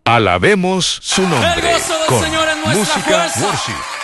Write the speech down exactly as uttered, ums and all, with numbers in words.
Alabemos su nombre El gozo del con Señor es nuestra música fuerza. worship.